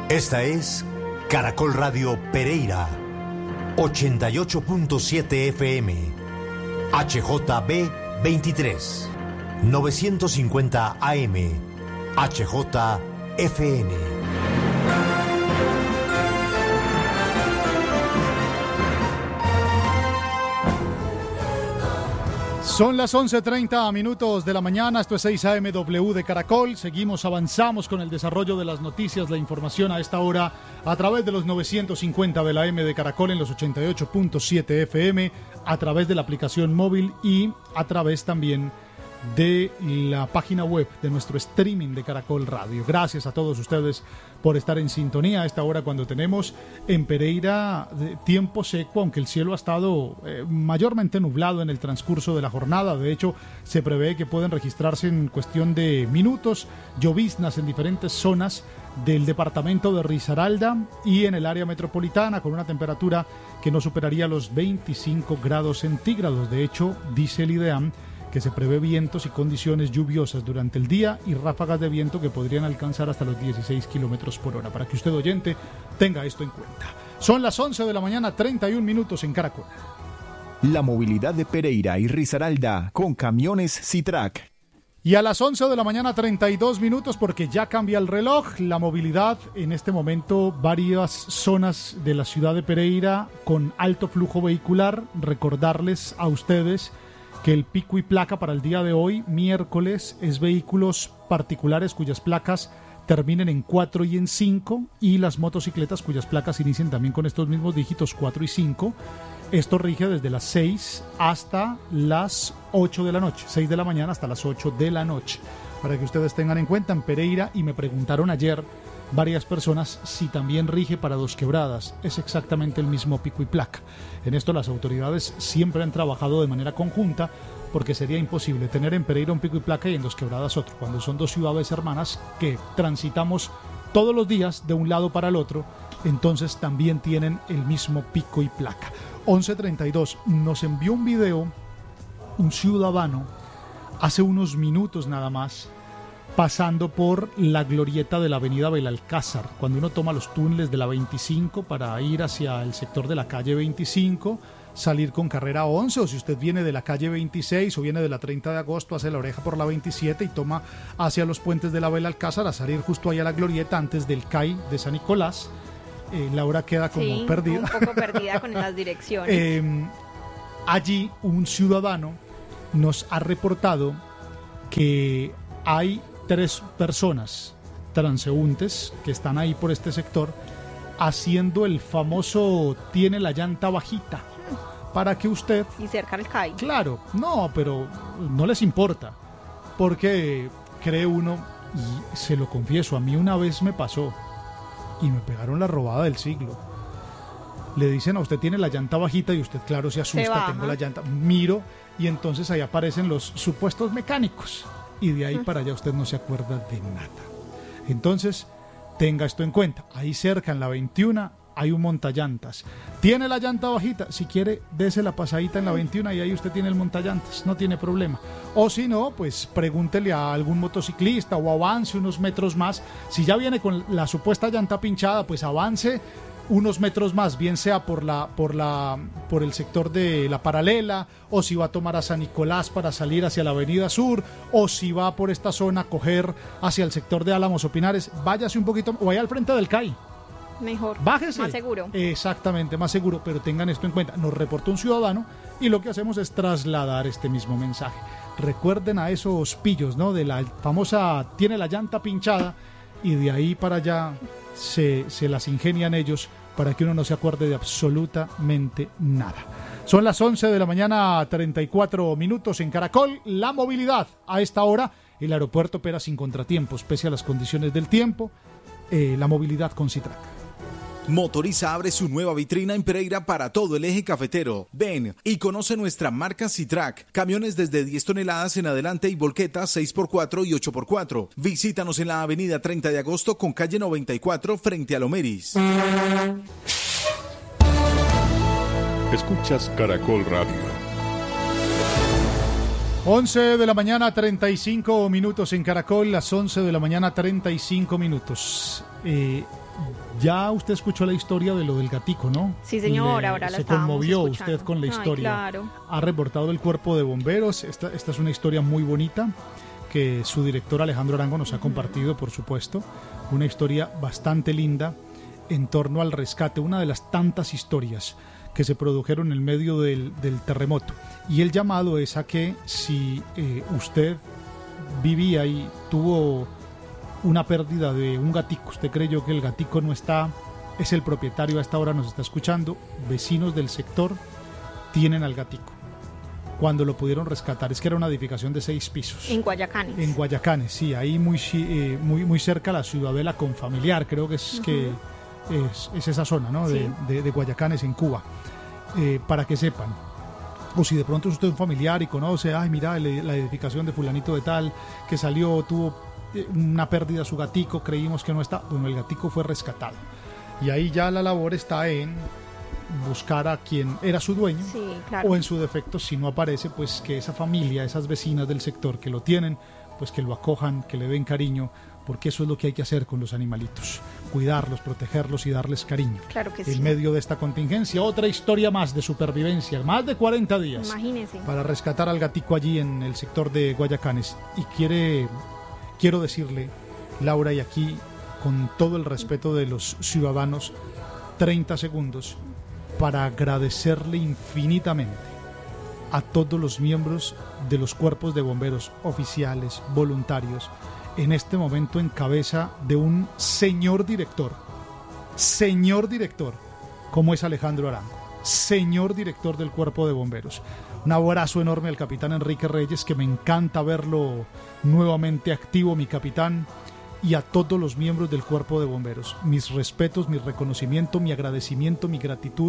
Esta es Caracol Radio Pereira, 88.7 FM, HJB 23, 950 AM, HJFN. Son las 11:30 minutos de la mañana, esto es 6 AMW de Caracol, avanzamos con el desarrollo de las noticias, la información a esta hora a través de los 950 de la M de Caracol en los 88.7 FM, a través de la aplicación móvil y a través también de la página web de nuestro streaming de Caracol Radio. Gracias a todos ustedes por estar en sintonía a esta hora cuando tenemos en Pereira tiempo seco, aunque el cielo ha estado mayormente nublado en el transcurso de la jornada. De hecho, se prevé que pueden registrarse en cuestión de minutos lloviznas en diferentes zonas del departamento de Risaralda y en el área metropolitana, con una temperatura que no superaría los 25 grados centígrados. De hecho, dice el IDEAM que se prevé vientos y condiciones lluviosas durante el día y ráfagas de viento que podrían alcanzar hasta los 16 kilómetros por hora, para que usted, oyente, tenga esto en cuenta. Son las 11 de la mañana, 31 minutos en Caracol. La movilidad de Pereira y Risaralda con camiones Citrac. Y a las 11 de la mañana, 32 minutos, porque ya cambia el reloj, la movilidad en este momento, varias zonas de la ciudad de Pereira con alto flujo vehicular. Recordarles a ustedes que el pico y placa para el día de hoy, miércoles, es vehículos particulares cuyas placas terminen en 4 y en 5, y las motocicletas cuyas placas inicien también con estos mismos dígitos 4 y 5. Esto rige desde las 6 hasta las 8 de la noche, 6 de la mañana hasta las 8 de la noche. Para que ustedes tengan en cuenta, en Pereira, y me preguntaron ayer varias personas si también rige para Dos Quebradas. Es exactamente el mismo pico y placa. En esto las autoridades siempre han trabajado de manera conjunta, porque sería imposible tener en Pereira un pico y placa y en Dos Quebradas otro, cuando son dos ciudades hermanas que transitamos todos los días de un lado para el otro. Entonces también tienen el mismo pico y placa. 11:32, nos envió un video un ciudadano hace unos minutos nada más, pasando por la glorieta de la avenida Belalcázar, cuando uno toma los túneles de la 25 para ir hacia el sector de la calle 25, salir con carrera 11, o si usted viene de la calle 26 o viene de la 30 de agosto, hace la oreja por la 27 y toma hacia los puentes de la Belalcázar, a salir justo ahí a la glorieta antes del CAI de San Nicolás. Laura queda como perdida. Un poco perdida con las direcciones. Allí un ciudadano nos ha reportado que hay 3 personas transeúntes que están ahí por este sector haciendo el famoso tiene la llanta bajita, para que usted... Y cerca al CAI. Claro, no, pero no les importa, porque cree uno, y se lo confieso, a mí una vez me pasó y me pegaron la robada del siglo. Le dicen a usted tiene la llanta bajita y usted, claro, se asusta, tengo la llanta, miro y entonces ahí aparecen los supuestos mecánicos. Y de ahí para allá usted no se acuerda de nada. Entonces, tenga esto en cuenta. Ahí cerca, en la 21, hay un montallantas. ¿Tiene la llanta bajita? Si quiere, dese la pasadita en la 21 y ahí usted tiene el montallantas. No tiene problema. O si no, pues pregúntele a algún motociclista o avance unos metros más. Si ya viene con la supuesta llanta pinchada, pues avance unos metros más, bien sea por el sector de la paralela, o si va a tomar a San Nicolás para salir hacia la avenida Sur, o si va por esta zona a coger hacia el sector de Álamos o Pinares, váyase un poquito, o vaya al frente del CAI. Mejor, bájese. Más seguro. Exactamente, más seguro, pero tengan esto en cuenta. Nos reportó un ciudadano y lo que hacemos es trasladar este mismo mensaje. Recuerden a esos pillos, ¿no? De la famosa tiene la llanta pinchada, y de ahí para allá se las ingenian ellos para que uno no se acuerde de absolutamente nada. Son las 11 de la mañana, 34 minutos en Caracol. La movilidad a esta hora, el aeropuerto opera sin contratiempos, pese a las condiciones del tiempo. La movilidad con Citrac. Motoriza abre su nueva vitrina en Pereira para todo el eje cafetero. Ven y conoce nuestra marca Citrac. Camiones desde 10 toneladas en adelante y volquetas 6x4 y 8x4. Visítanos en la avenida 30 de agosto con calle 94 frente a Lomeris. Escuchas Caracol Radio. 11 de la mañana, 35 minutos en Caracol, las 11 de la mañana, 35 minutos. Ya usted escuchó la historia de lo del gatico, ¿no? Sí, señor, ahora la estábamos conmovió escuchando. usted con la historia. Ay, claro. Ha reportado el cuerpo de bomberos. Esta es una historia muy bonita que su director Alejandro Arango nos ha compartido, por supuesto. Una historia bastante linda en torno al rescate, una de las tantas historias que se produjeron en el medio del terremoto. Y el llamado es a que si usted vivía y tuvo una pérdida de un gatico, usted creyó que el gatico no está, es el propietario, a esta hora nos está escuchando, vecinos del sector tienen al gatico. Cuando lo pudieron rescatar, es que era una edificación de 6 pisos. En Guayacanes. En Guayacanes, sí, ahí muy cerca a la Ciudadela Confamiliar, creo que es es esa zona, ¿no? Sí. de Guayacanes en Cuba, para que sepan. O si de pronto usted es un familiar y conoce, ay, mira, la edificación de fulanito de tal, que salió, tuvo una pérdida su gatico, creímos que no está, bueno, el gatico fue rescatado. Y ahí ya la labor está en buscar a quien era su dueño, Sí, claro. o en su defecto, si no aparece, pues que esa familia, esas vecinas del sector que lo tienen, pues que lo acojan, que le den cariño, porque eso es lo que hay que hacer con los animalitos, cuidarlos, protegerlos y darles cariño. Claro que En sí. medio de esta contingencia, otra historia más de supervivencia, más de 40 días Imagínese. para rescatar al gatico allí en el sector de Guayacanes. Y quiero decirle, Laura, y aquí con todo el respeto de los ciudadanos, 30 segundos para agradecerle infinitamente a todos los miembros de los cuerpos de bomberos, oficiales, voluntarios, en este momento en cabeza de un señor director, como es Alejandro Arango, señor director del cuerpo de bomberos. Un abrazo enorme al capitán Enrique Reyes, que me encanta verlo nuevamente activo, mi capitán, y a todos los miembros del cuerpo de bomberos. Mis respetos, mi reconocimiento, mi agradecimiento, mi gratitud.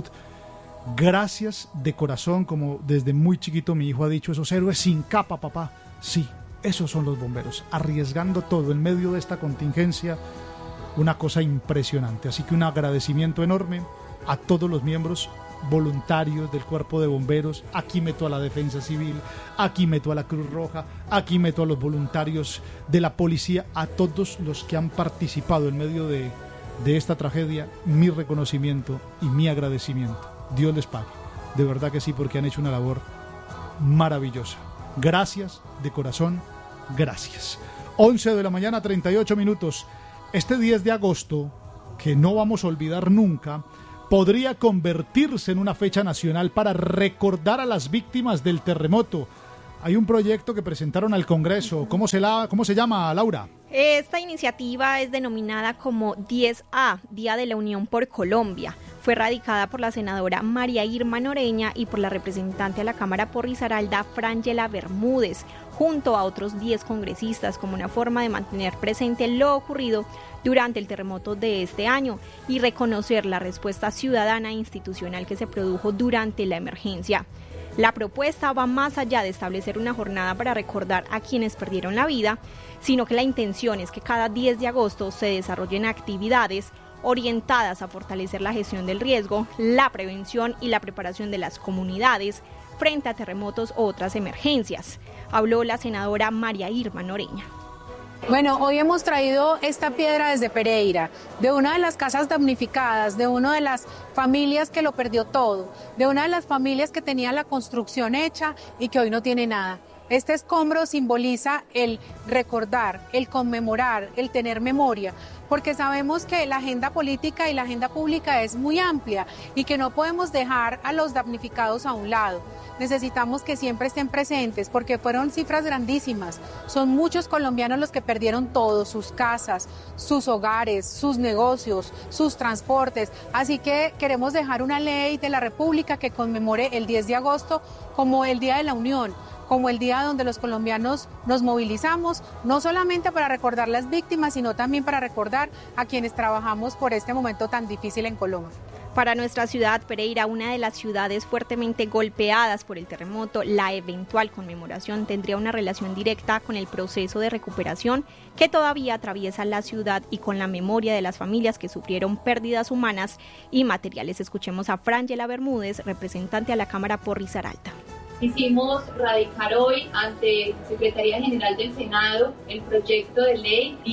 Gracias de corazón, como desde muy chiquito mi hijo ha dicho, esos héroes sin capa, papá. Sí, esos son los bomberos, arriesgando todo en medio de esta contingencia, una cosa impresionante. Así que un agradecimiento enorme a todos los miembros voluntarios del cuerpo de bomberos. Aquí meto a la Defensa Civil, aquí meto a la Cruz Roja, aquí meto a los voluntarios de la policía, a todos los que han participado en medio de esta tragedia. Mi reconocimiento y mi agradecimiento. Dios les pague, de verdad que sí, porque han hecho una labor maravillosa. Gracias de corazón, gracias. 11 de la mañana, 38 minutos. Este 10 de agosto, que no vamos a olvidar nunca, podría convertirse en una fecha nacional para recordar a las víctimas del terremoto. Hay un proyecto que presentaron al Congreso. ¿Cómo se llama, Laura? Esta iniciativa es denominada como 10A, Día de la Unión por Colombia. Fue radicada por la senadora María Irma Noreña y por la representante a la Cámara por Risaralda, Frangela Bermúdez, junto a otros 10 congresistas, como una forma de mantener presente lo ocurrido durante el terremoto de este año y reconocer la respuesta ciudadana e institucional que se produjo durante la emergencia. La propuesta va más allá de establecer una jornada para recordar a quienes perdieron la vida, sino que la intención es que cada 10 de agosto se desarrollen actividades orientadas a fortalecer la gestión del riesgo, la prevención y la preparación de las comunidades frente a terremotos u otras emergencias. Habló la senadora María Irma Noreña. Bueno, hoy hemos traído esta piedra desde Pereira, de una de las casas damnificadas, de una de las familias que lo perdió todo, de una de las familias que tenía la construcción hecha y que hoy no tiene nada. Este escombro simboliza el recordar, el conmemorar, el tener memoria, porque sabemos que la agenda política y la agenda pública es muy amplia y que no podemos dejar a los damnificados a un lado. Necesitamos que siempre estén presentes porque fueron cifras grandísimas. Son muchos colombianos los que perdieron todo, sus casas, sus hogares, sus negocios, sus transportes. Así que queremos dejar una ley de la República que conmemore el 10 de agosto como el Día de la Unión, como el día donde los colombianos nos movilizamos, no solamente para recordar las víctimas, sino también para recordar a quienes trabajamos por este momento tan difícil en Colombia. Para nuestra ciudad, Pereira, una de las ciudades fuertemente golpeadas por el terremoto, la eventual conmemoración tendría una relación directa con el proceso de recuperación que todavía atraviesa la ciudad y con la memoria de las familias que sufrieron pérdidas humanas y materiales. Escuchemos a Frangela Bermúdez, representante a la Cámara por Risaralda. Quisimos radicar hoy ante Secretaría General del Senado el proyecto de ley 10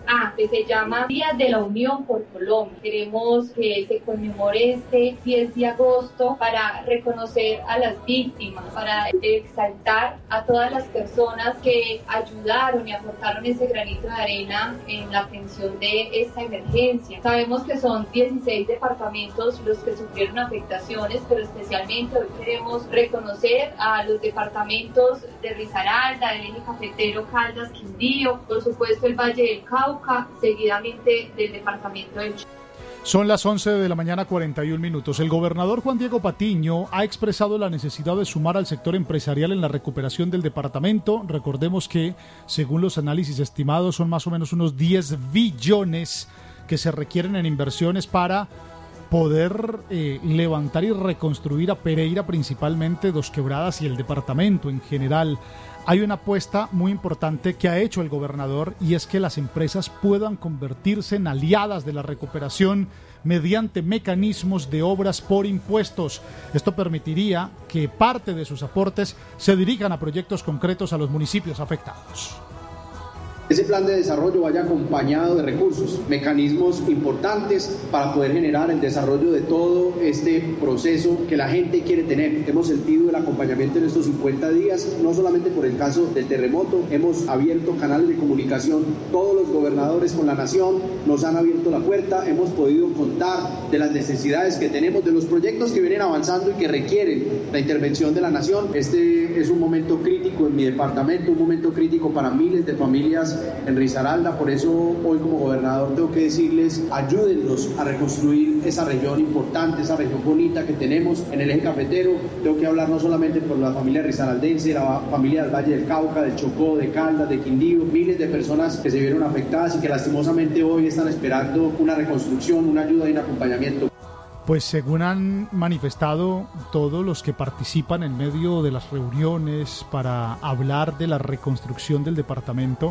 que se llama Día de la Unión por Colombia. Queremos que se conmemore este 10 de agosto para reconocer a las víctimas, para exaltar a todas las personas que ayudaron y aportaron ese granito de arena en la atención de esta emergencia. Sabemos que son 16 departamentos los que sufrieron afectaciones, pero especialmente hoy queremos reconocer a los departamentos de Risaralda, del eje cafetero, Caldas, Quindío, por supuesto el Valle del Cauca, seguidamente del departamento del Chocó. Son las 11 de la mañana 41 minutos. El gobernador Juan Diego Patiño ha expresado la necesidad de sumar al sector empresarial en la recuperación del departamento. Recordemos que, según los análisis estimados, son más o menos unos 10 billones que se requieren en inversiones para poder levantar y reconstruir a Pereira, principalmente Dos Quebradas y el departamento en general. Hay una apuesta muy importante que ha hecho el gobernador y es que las empresas puedan convertirse en aliadas de la recuperación mediante mecanismos de obras por impuestos. Esto permitiría que parte de sus aportes se dirijan a proyectos concretos a los municipios afectados. Ese plan de desarrollo vaya acompañado de recursos, mecanismos importantes para poder generar el desarrollo de todo este proceso que la gente quiere tener. Hemos sentido el acompañamiento en estos 50 días, no solamente por el caso del terremoto, hemos abierto canales de comunicación, todos los gobernadores con la nación nos han abierto la puerta, hemos podido contar de las necesidades que tenemos, de los proyectos que vienen avanzando y que requieren la intervención de la nación. Este es un momento crítico en mi departamento, un momento crítico para miles de familias en Risaralda, por eso hoy como gobernador tengo que decirles, ayúdennos a reconstruir esa región importante, esa región bonita que tenemos en el eje cafetero. Tengo que hablar no solamente por la familia risaraldense, la familia del Valle del Cauca, del Chocó, de Caldas, de Quindío, miles de personas que se vieron afectadas y que lastimosamente hoy están esperando una reconstrucción, una ayuda y un acompañamiento. Pues según han manifestado todos los que participan en medio de las reuniones para hablar de la reconstrucción del departamento,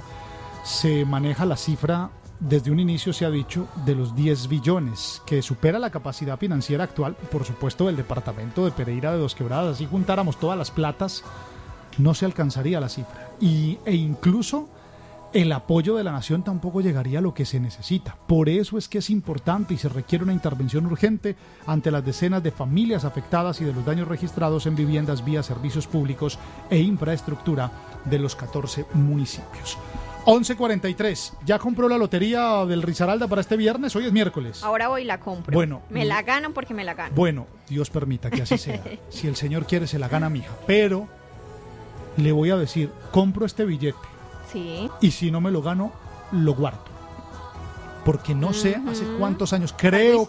se maneja la cifra, desde un inicio se ha dicho, de los 10 billones, que supera la capacidad financiera actual, por supuesto, del departamento de Pereira de Dos Quebradas. Si juntáramos todas las platas, no se alcanzaría la cifra. E incluso el apoyo de la nación tampoco llegaría a lo que se necesita. Por eso es que es importante y se requiere una intervención urgente ante las decenas de familias afectadas y de los daños registrados en viviendas, vías, servicios públicos e infraestructura de los 14 municipios. 11:43. ¿Ya compró la lotería del Risaralda para este viernes? Hoy es miércoles. Ahora voy y la compro. Bueno. Me la ganan porque me la ganan. Bueno, Dios permita que así sea. Si el Señor quiere, se la gana, mija. Pero le voy a decir, compro este billete. Sí. Y si no me lo gano, lo guardo. Porque no sé hace cuántos años. Creo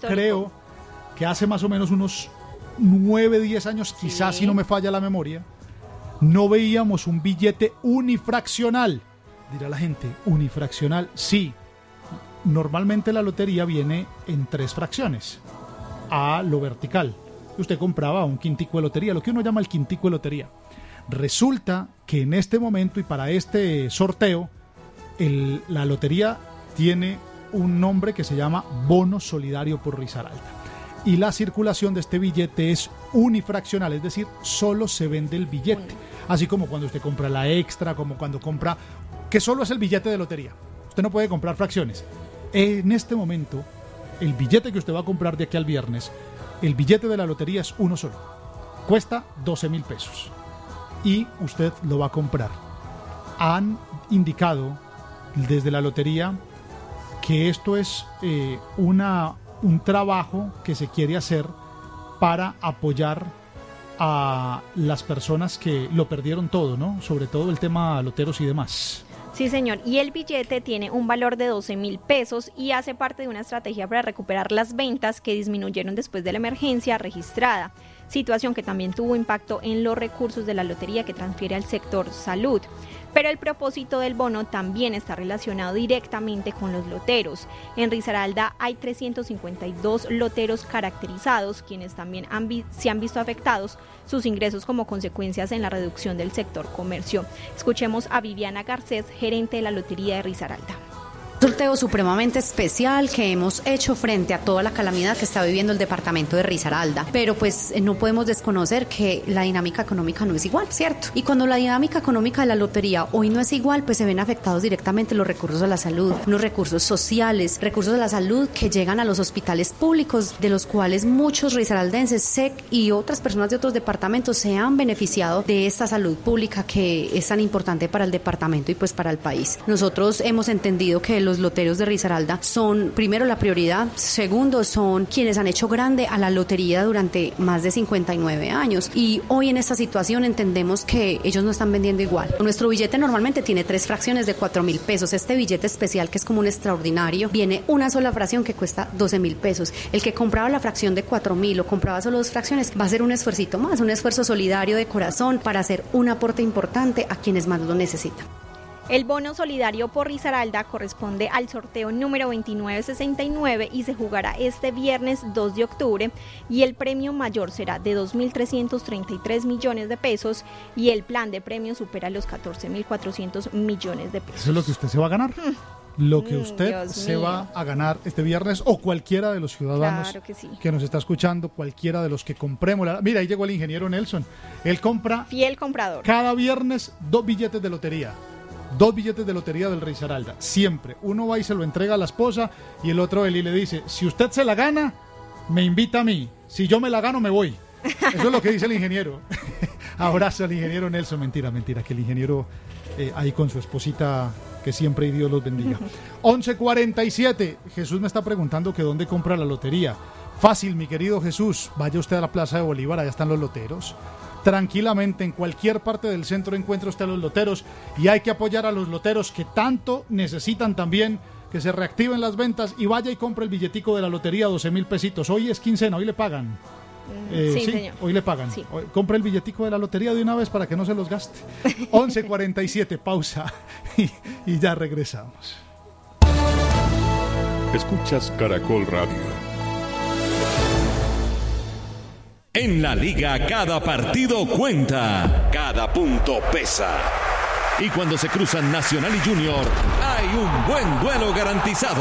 que hace más o menos unos 9, 10 años, quizás si no me falla la memoria, no veíamos un billete unifraccional. Dirá la gente, unifraccional, sí. Normalmente la lotería viene en 3 fracciones, a lo vertical. Usted compraba un quintico de lotería, lo que uno llama el quintico de lotería. Resulta que en este momento y para este sorteo, la lotería tiene un nombre que se llama Bono Solidario por Risaralda. Y la circulación de este billete es unifraccional, es decir, solo se vende el billete. Así como cuando usted compra la extra, como cuando compra, que solo es el billete de lotería. Usted no puede comprar fracciones. En este momento, el billete que usted va a comprar de aquí al viernes, el billete de la lotería es uno solo. Cuesta 12,000 pesos. Y usted lo va a comprar. Han indicado desde la lotería que esto es un trabajo que se quiere hacer para apoyar a las personas que lo perdieron todo, ¿no? Sobre todo el tema loteros y demás. Sí, señor. Y el billete tiene un valor de 12,000 pesos y hace parte de una estrategia para recuperar las ventas que disminuyeron después de la emergencia registrada. Situación que también tuvo impacto en los recursos de la lotería que transfiere al sector salud. Pero el propósito del bono también está relacionado directamente con los loteros. En Risaralda hay 352 loteros caracterizados, quienes también se han visto afectados sus ingresos como consecuencias en la reducción del sector comercio. Escuchemos a Viviana Garcés, gerente de la Lotería de Risaralda. Sorteo supremamente especial que hemos hecho frente a toda la calamidad que está viviendo el departamento de Risaralda, pero pues no podemos desconocer que la dinámica económica no es igual, ¿cierto? Y cuando la dinámica económica de la lotería hoy no es igual, pues se ven afectados directamente los recursos a la salud, los recursos sociales, recursos de la salud que llegan a los hospitales públicos, de los cuales muchos risaraldenses, SEC y otras personas de otros departamentos se han beneficiado de esta salud pública que es tan importante para el departamento y pues para el país. Nosotros hemos entendido que los loteros de Risaralda son, primero, la prioridad, segundo, son quienes han hecho grande a la lotería durante más de 59 años y hoy en esta situación entendemos que ellos no están vendiendo igual. Nuestro billete normalmente tiene 3 fracciones de 4.000 pesos. Este billete especial, que es como un extraordinario, viene una sola fracción que cuesta 12.000 pesos. El que compraba la fracción de 4.000 o compraba solo 2 fracciones va a hacer un esfuercito más, un esfuerzo solidario de corazón para hacer un aporte importante a quienes más lo necesitan. El bono solidario por Risaralda corresponde al sorteo número 2969 y se jugará este viernes 2 de octubre y el premio mayor será de 2.333 millones de pesos y el plan de premios supera los 14.400 millones de pesos. ¿Eso es lo que usted se va a ganar? Lo que usted se va a ganar este viernes o cualquiera de los ciudadanos que nos está escuchando, cualquiera de los que compremos. Mira, ahí llegó el ingeniero Nelson. Él compra... Fiel comprador. Cada viernes 2 billetes de lotería. 2 billetes de lotería del Risaralda, siempre. Uno va y se lo entrega a la esposa y el otro él y le dice, si usted se la gana, me invita a mí. Si yo me la gano, me voy. Eso es lo que dice el ingeniero. Abrazo al ingeniero Nelson. Mentira, que el ingeniero ahí con su esposita, que siempre y Dios los bendiga. 11:47. Jesús me está preguntando que dónde compra la lotería. Fácil, mi querido Jesús. Vaya usted a la Plaza de Bolívar, allá están los loteros. Tranquilamente, en cualquier parte del centro encuentra usted a los loteros y hay que apoyar a los loteros que tanto necesitan también que se reactiven las ventas y vaya y compre el billetico de la lotería, 12.000 pesitos. Hoy es quincena, hoy le pagan. Sí, señor. Hoy le pagan. Sí. Compre el billetico de la lotería de una vez para que no se los gaste. 11:47, pausa y ya regresamos. Escuchas Caracol Radio. En la liga cada partido cuenta, cada punto pesa. Y cuando se cruzan Nacional y Junior, hay un buen duelo garantizado.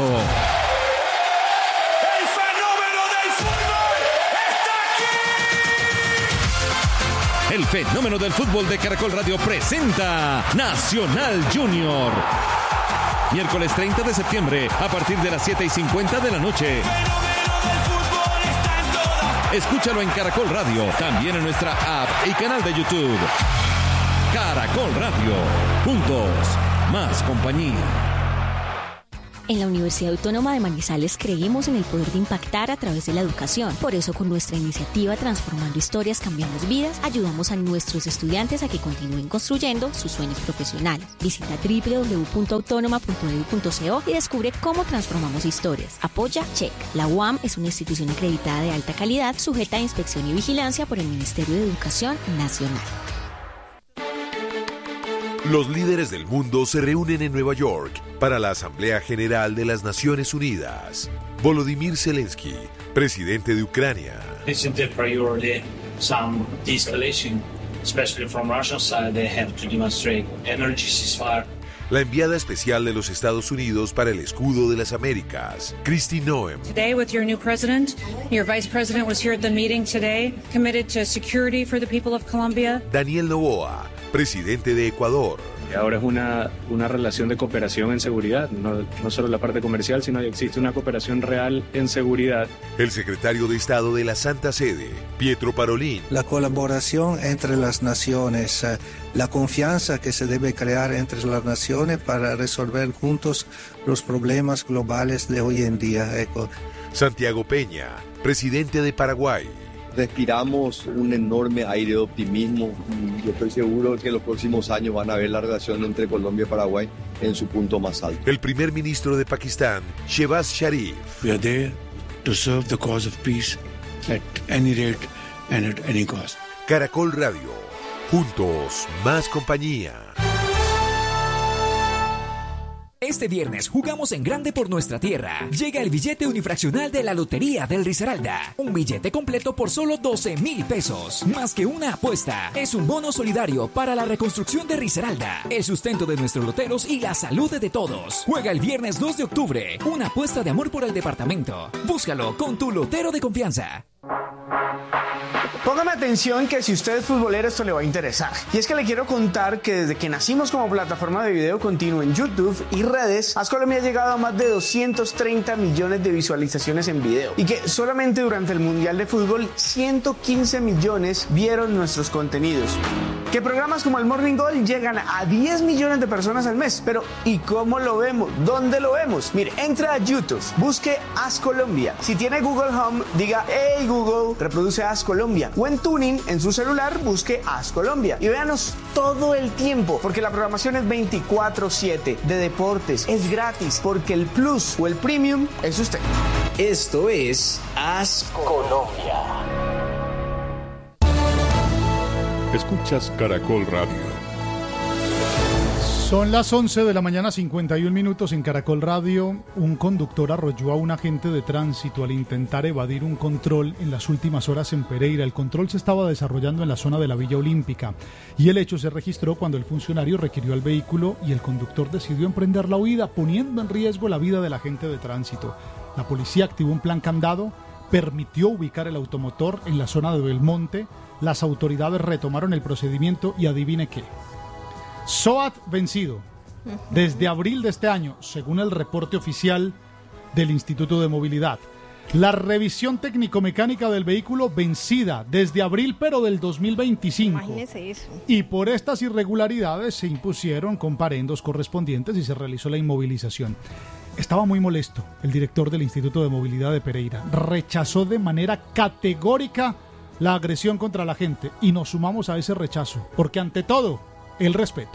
¡El fenómeno del fútbol está aquí! El fenómeno del fútbol de Caracol Radio presenta Nacional Junior. Miércoles 30 de septiembre, a partir de las 7:50 de la noche. Escúchalo en Caracol Radio, también en nuestra app y canal de YouTube. Caracol Radio, juntos, más compañía. En la Universidad Autónoma de Manizales creemos en el poder de impactar a través de la educación. Por eso, con nuestra iniciativa Transformando Historias, Cambiamos Vidas, ayudamos a nuestros estudiantes a que continúen construyendo sus sueños profesionales. Visita www.autonoma.edu.co y descubre cómo transformamos historias. Apoya CHEC. La UAM es una institución acreditada de alta calidad, sujeta a inspección y vigilancia por el Ministerio de Educación Nacional. Los líderes del mundo se reúnen en Nueva York para la Asamblea General de las Naciones Unidas. Volodymyr Zelensky, presidente de Ucrania. It's the priority, some de-escalation, especially from Russian side. They have to demonstrate energy ceasefire. La enviada especial de los Estados Unidos para el Escudo de las Américas, Kristi Noem. Today with your new president, your vice president was here at the meeting today, committed to security for the people of Colombia. Daniel Noboa, presidente de Ecuador. Ahora es una relación de cooperación en seguridad, no solo la parte comercial, sino que existe una cooperación real en seguridad. El secretario de Estado de la Santa Sede, Pietro Parolin. La colaboración entre las naciones, la confianza que se debe crear entre las naciones para resolver juntos los problemas globales de hoy en día. Santiago Peña, presidente de Paraguay. Respiramos un enorme aire de optimismo. Yo estoy seguro que en los próximos años van a ver la relación entre Colombia y Paraguay en su punto más alto. El primer ministro de Pakistán, Shehbaz Sharif. We are there to serve the cause of peace at any rate and at any cost. Caracol Radio. Juntos, más compañía. Este viernes jugamos en grande por nuestra tierra. Llega el billete unifraccional de la Lotería del Risaralda. Un billete completo por solo 12,000 pesos. Más que una apuesta, es un bono solidario para la reconstrucción de Risaralda, el sustento de nuestros loteros y la salud de todos. Juega el viernes 2 de octubre. Una apuesta de amor por el departamento. Búscalo con tu lotero de confianza. Póngame atención que si usted es futbolero esto le va a interesar. Y es que le quiero contar que desde que nacimos como plataforma de video continuo en YouTube y redes, Ascolombia ha llegado a más de 230 millones de visualizaciones en video. Y que solamente durante el Mundial de Fútbol 115 millones vieron nuestros contenidos. Que programas como el Morning Goal llegan a 10 millones de personas al mes. Pero ¿y cómo lo vemos? ¿Dónde lo vemos? Mire, entra a YouTube, busque Ascolombia. Si tiene Google Home, diga "Hey Google, reproduce Ascolombia". O en Tuning, en su celular, busque Ascolombia. Y véanos todo el tiempo, porque la programación es 24/7 de deportes. Es gratis, porque el Plus o el Premium es usted. Esto es Ascolombia. Escuchas Caracol Radio. Son las 11 de la mañana, 51 minutos en Caracol Radio. Un conductor arrolló a un agente de tránsito al intentar evadir un control en las últimas horas en Pereira. El control se estaba desarrollando en la zona de la Villa Olímpica y el hecho se registró cuando el funcionario requirió el vehículo y el conductor decidió emprender la huida, poniendo en riesgo la vida del agente de tránsito. La policía activó un plan candado, permitió ubicar el automotor en la zona de Belmonte. Las autoridades retomaron el procedimiento y adivine qué. SOAT vencido desde abril de este año, según el reporte oficial del Instituto de Movilidad. La revisión técnico-mecánica del vehículo vencida desde abril, pero del 2025. Imagínese eso. Y por estas irregularidades se impusieron comparendos correspondientes y se realizó la inmovilización. Estaba muy molesto el director del Instituto de Movilidad de Pereira. Rechazó de manera categórica la agresión contra la gente y nos sumamos a ese rechazo, porque ante todo, el respeto.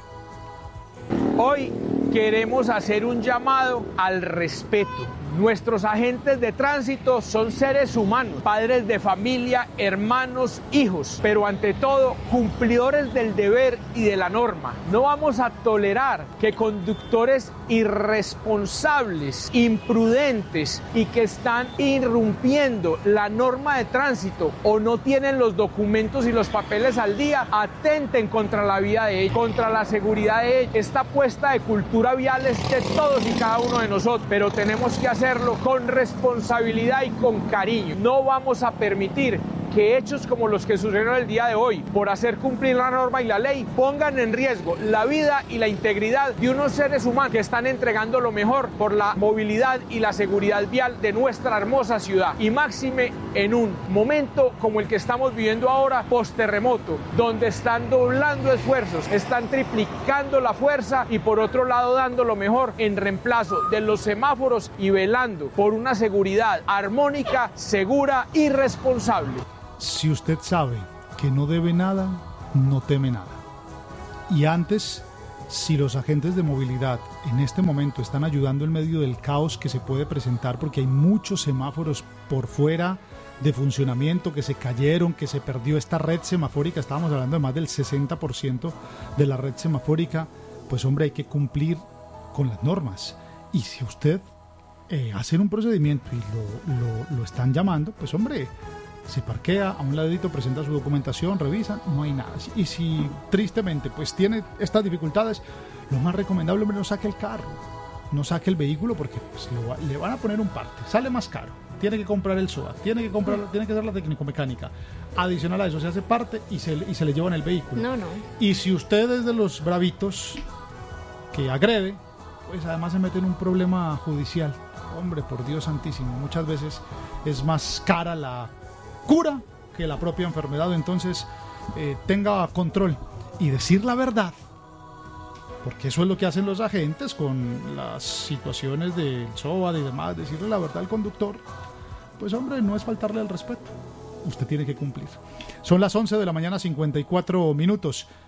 Hoy queremos hacer un llamado al respeto. Nuestros agentes de tránsito son seres humanos, padres de familia, hermanos, hijos, pero ante todo cumplidores del deber y de la norma. No vamos a tolerar que conductores irresponsables, imprudentes y que están irrumpiendo la norma de tránsito o no tienen los documentos y los papeles al día, atenten contra la vida de ellos, contra la seguridad de ellos. Esta apuesta de cultura vial es de todos y cada uno de nosotros, pero tenemos que hacerlo con responsabilidad y con cariño. No vamos a permitir que hechos como los que sucedieron el día de hoy, por hacer cumplir la norma y la ley, pongan en riesgo la vida y la integridad de unos seres humanos que están entregando lo mejor por la movilidad y la seguridad vial de nuestra hermosa ciudad. Y máxime en un momento como el que estamos viviendo ahora, post-terremoto, donde están doblando esfuerzos, están triplicando la fuerza y por otro lado dando lo mejor en reemplazo de los semáforos y velando por una seguridad armónica, segura y responsable. Si usted sabe que no debe nada, no teme nada. Y antes, si los agentes de movilidad en este momento están ayudando en medio del caos que se puede presentar, porque hay muchos semáforos por fuera de funcionamiento que se cayeron, que se perdió esta red semafórica, estábamos hablando de más del 60% de la red semafórica, pues hombre, hay que cumplir con las normas. Y si usted hacen un procedimiento y lo están llamando, pues hombre, se parquea a un ladito, presenta su documentación, revisa, no hay nada. Y si tristemente pues tiene estas dificultades, lo más recomendable es no saque el carro, no saque el vehículo, porque pues, le van a poner un parte, sale más caro, tiene que comprar el SOAT, tiene que hacer la técnico-mecánica. Adicional a eso se hace parte y se le llevan el vehículo. No. Y si usted es de los bravitos que agrede, pues además se mete en un problema judicial. Hombre, por Dios santísimo, muchas veces es más cara la cura que la propia enfermedad. Entonces tenga control y decir la verdad, porque eso es lo que hacen los agentes con las situaciones del SOAT y demás. Decirle la verdad al conductor, pues hombre, no es faltarle al respeto, usted tiene que cumplir. Son las 11 de la mañana, 54 minutos.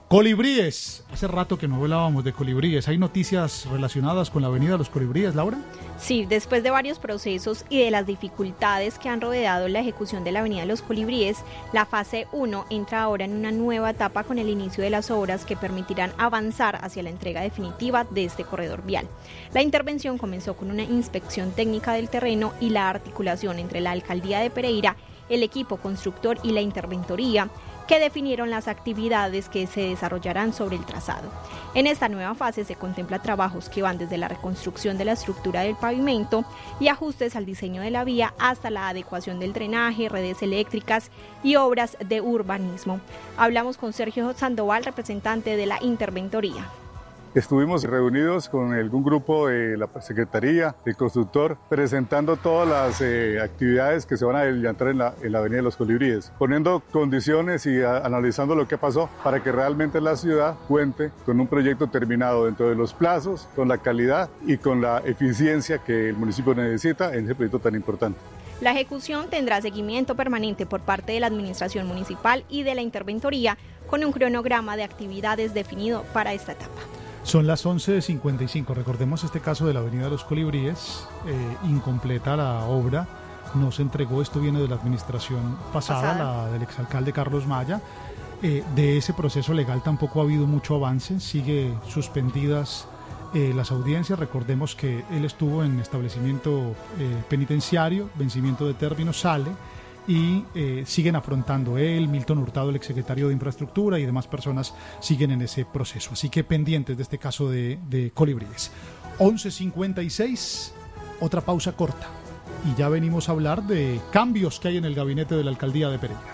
Colibríes. Hace rato que no hablábamos de colibríes. ¿Hay noticias relacionadas con la Avenida de los Colibríes, Laura? Sí, después de varios procesos y de las dificultades que han rodeado la ejecución de la Avenida de los Colibríes, la fase 1 entra ahora en una nueva etapa con el inicio de las obras que permitirán avanzar hacia la entrega definitiva de este corredor vial. La intervención comenzó con una inspección técnica del terreno y la articulación entre la Alcaldía de Pereira, el equipo constructor y la interventoría, que definieron las actividades que se desarrollarán sobre el trazado. En esta nueva fase se contempla trabajos que van desde la reconstrucción de la estructura del pavimento y ajustes al diseño de la vía hasta la adecuación del drenaje, redes eléctricas y obras de urbanismo. Hablamos con Sergio Sandoval, representante de la interventoría. Estuvimos reunidos con algún grupo de la Secretaría, del constructor, presentando todas las actividades que se van a adelantar en la Avenida de los Colibríes, poniendo condiciones y analizando lo que pasó para que realmente la ciudad cuente con un proyecto terminado dentro de los plazos, con la calidad y con la eficiencia que el municipio necesita en ese proyecto tan importante. La ejecución tendrá seguimiento permanente por parte de la Administración Municipal y de la Interventoría, con un cronograma de actividades definido para esta etapa. Son las 11:55. Recordemos este caso de la Avenida de los Colibríes, incompleta la obra, no se entregó, esto viene de la administración pasada, la del exalcalde Carlos Maya. De ese proceso legal tampoco ha habido mucho avance, sigue suspendidas las audiencias. Recordemos que él estuvo en establecimiento penitenciario, vencimiento de término, sale y siguen afrontando él, Milton Hurtado, el exsecretario de Infraestructura y demás personas siguen en ese proceso. Así que pendientes de este caso de Colibríes. 11:56, otra pausa corta. Y ya venimos a hablar de cambios que hay en el gabinete de la Alcaldía de Pereira.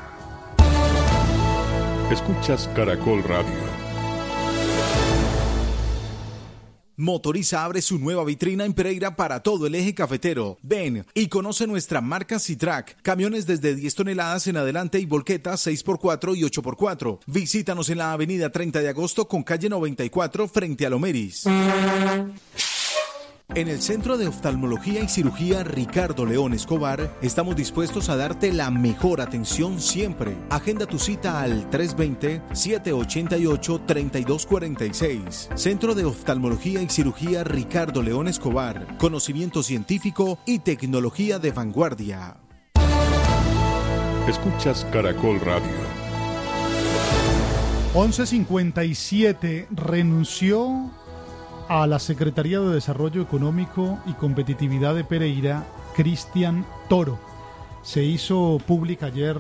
Escuchas Caracol Radio. Motoriza abre su nueva vitrina en Pereira para todo el eje cafetero. Ven y conoce nuestra marca Citrac, camiones desde 10 toneladas en adelante y volquetas 6x4 y 8x4. Visítanos en la avenida 30 de agosto con calle 94 frente a Lomeris. En el Centro de Oftalmología y Cirugía Ricardo León Escobar estamos dispuestos a darte la mejor atención siempre. Agenda tu cita al 320-788-3246. Centro de Oftalmología y Cirugía Ricardo León Escobar. Conocimiento científico y tecnología de vanguardia. Escuchas Caracol Radio. 11:57, renunció a la Secretaría de Desarrollo Económico y Competitividad de Pereira, Cristian Toro. Se hizo pública ayer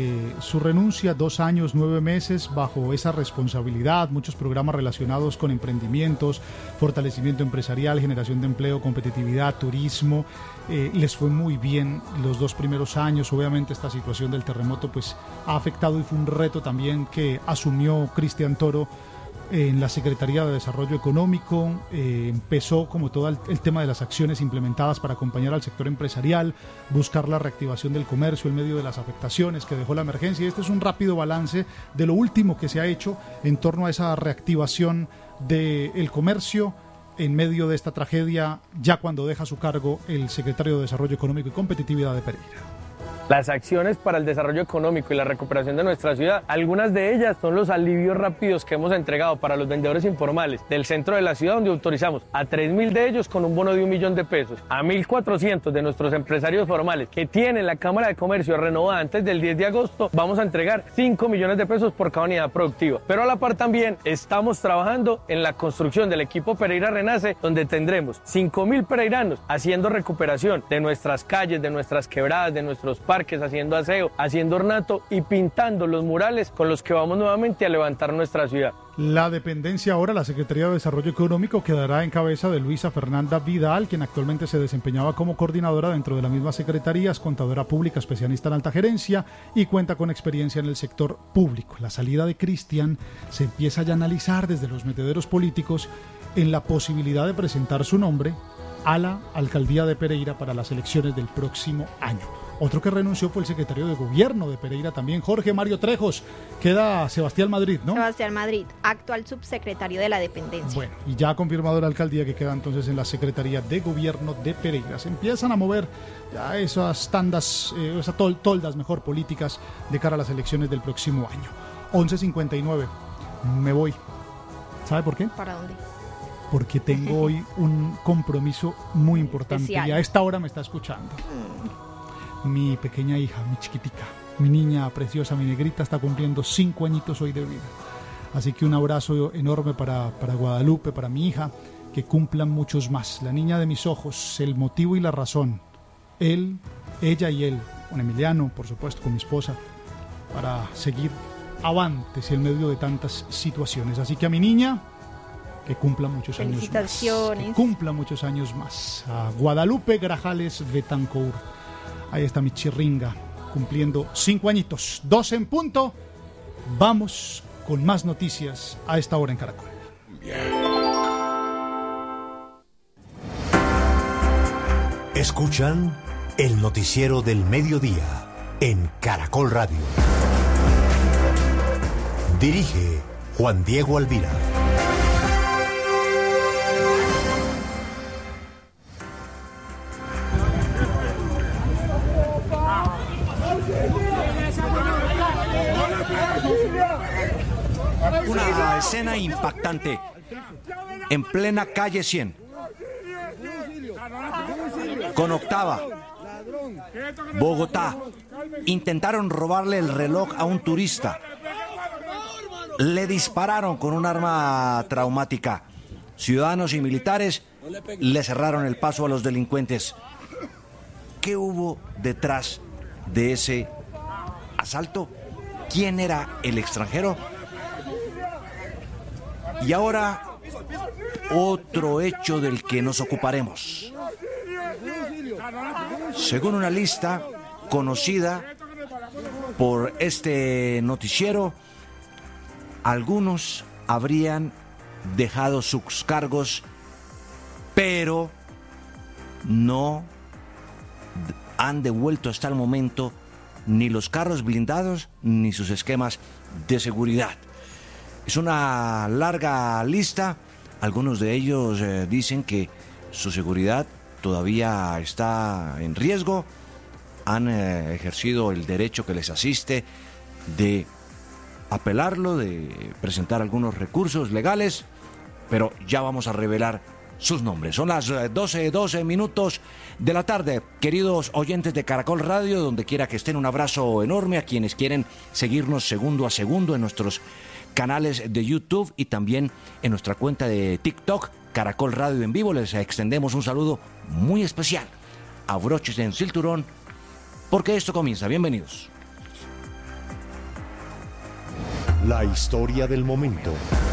su renuncia, 2 años, 9 meses bajo esa responsabilidad, muchos programas relacionados con emprendimientos, fortalecimiento empresarial, generación de empleo, competitividad, turismo. Les fue muy bien los 2 primeros años. Obviamente esta situación del terremoto pues ha afectado y fue un reto también que asumió Cristian Toro en la Secretaría de Desarrollo Económico. Empezó como todo el tema de las acciones implementadas para acompañar al sector empresarial, buscar la reactivación del comercio en medio de las afectaciones que dejó la emergencia. Y este es un rápido balance de lo último que se ha hecho en torno a esa reactivación del comercio en medio de esta tragedia, ya cuando deja su cargo el secretario de Desarrollo Económico y Competitividad de Pereira. Las acciones para el desarrollo económico y la recuperación de nuestra ciudad, algunas de ellas son los alivios rápidos que hemos entregado para los vendedores informales del centro de la ciudad, donde autorizamos a 3.000 de ellos con un bono de 1 millón de pesos, a 1.400 de nuestros empresarios formales que tienen la Cámara de Comercio renovada antes del 10 de agosto, vamos a entregar 5 millones de pesos por cada unidad productiva. Pero a la par también estamos trabajando en la construcción del equipo Pereira Renace, donde tendremos 5.000 pereiranos haciendo recuperación de nuestras calles, de nuestras quebradas, de nuestros parques, haciendo aseo, haciendo ornato y pintando los murales con los que vamos nuevamente a levantar nuestra ciudad. La dependencia ahora, la Secretaría de Desarrollo Económico, quedará en cabeza de Luisa Fernanda Vidal, quien actualmente se desempeñaba como coordinadora dentro de la misma secretaría, es contadora pública, especialista en alta gerencia y cuenta con experiencia en el sector público. La salida de Cristian se empieza ya a analizar desde los metederos políticos en la posibilidad de presentar su nombre a la alcaldía de Pereira para las elecciones del próximo año. Otro que renunció fue el secretario de Gobierno de Pereira también, Jorge Mario Trejos. Queda Sebastián Madrid, ¿no? Sebastián Madrid, actual subsecretario de la dependencia. Bueno, y ya ha confirmado la alcaldía que queda entonces en la Secretaría de Gobierno de Pereira. Se empiezan a mover ya esas tandas, esas toldas mejor políticas de cara a las elecciones del próximo año. 11:59. me voy. ¿Sabe por qué? ¿Para dónde? Porque tengo hoy un compromiso muy importante. Especial. Y a esta hora me está escuchando. Mi pequeña hija, mi chiquitica, mi niña preciosa, mi negrita, está cumpliendo 5 añitos hoy de vida. Así que un abrazo enorme para Guadalupe, para mi hija, que cumplan muchos más. La niña de mis ojos, el motivo y la razón. Él, ella y él, con Emiliano, por supuesto, con mi esposa, para seguir avantes en medio de tantas situaciones. Así que a mi niña, que cumpla muchos años más. Felicitaciones. Que cumpla muchos años más. A Guadalupe Grajales Betancourt. Ahí está mi chirringa, cumpliendo 5 añitos. 12 en punto. Vamos con más noticias a esta hora en Caracol. Escuchan el noticiero del mediodía en Caracol Radio. Dirige Juan Diego Alvira. Una escena impactante en plena calle 100. Con Octava, Bogotá, intentaron robarle el reloj a un turista. Le dispararon con un arma traumática. Ciudadanos y militares le cerraron el paso a los delincuentes. ¿Qué hubo detrás de ese asalto? ¿Quién era el extranjero? Y ahora, otro hecho del que nos ocuparemos. Según una lista conocida por este noticiero, algunos habrían dejado sus cargos, pero no han devuelto hasta el momento ni los carros blindados ni sus esquemas de seguridad. Es una larga lista. Algunos de ellos dicen que su seguridad todavía está en riesgo. Han ejercido el derecho que les asiste de apelarlo, de presentar algunos recursos legales, pero ya vamos a revelar sus nombres. Son las 12 minutos de la tarde. Queridos oyentes de Caracol Radio, donde quiera que estén, un abrazo enorme a quienes quieren seguirnos segundo a segundo en nuestros canales de YouTube y también en nuestra cuenta de TikTok, Caracol Radio en Vivo. Les extendemos un saludo muy especial. Abróchense en cinturón, porque esto comienza. Bienvenidos. La historia del momento.